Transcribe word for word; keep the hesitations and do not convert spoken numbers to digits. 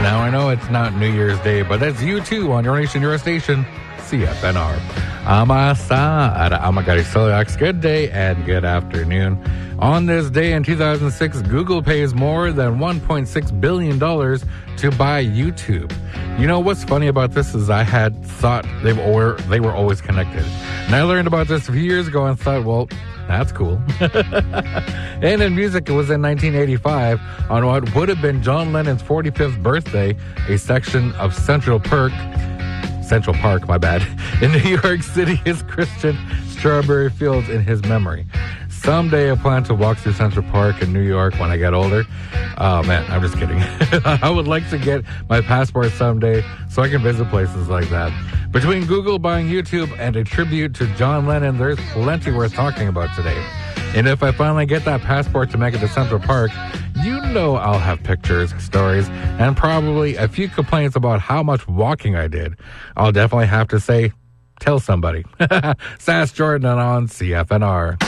Now, I know it's not New Year's Day, but that's you too on your nation, your station, C F N R. Amasa, Amagari Soliax. Good day and good afternoon. On this day in two thousand six, Google pays more than one point six billion dollars to buy YouTube. You know, what's funny about this is I had thought they were, they were always connected. And I learned about this a few years ago and thought, well, that's cool. And in music, it was in nineteen eighty-five, on what would have been John Lennon's forty-fifth birthday, a section of Central Park, Central Park, my bad, in New York City is Christian Strawberry Fields in his memory. Someday I plan to walk through Central Park in New York when I get older. Oh, man, I'm just kidding. I would like to get my passport someday so I can visit places like that. Between Google buying YouTube and a tribute to John Lennon, there's plenty worth talking about today. And if I finally get that passport to make it to Central Park, you know I'll have pictures, stories, and probably a few complaints about how much walking I did. I'll definitely have to say, tell somebody. Sass Jordan on C F N R.